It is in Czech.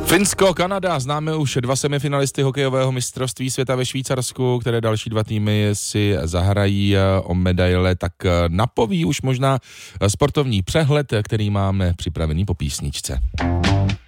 Finsko, Kanada, známe už 2 semifinalisty hokejového mistrovství světa ve Švýcarsku, které další 2 týmy si zahrají o medaile, tak napoví už možná sportovní přehled, který máme připravený po písničce.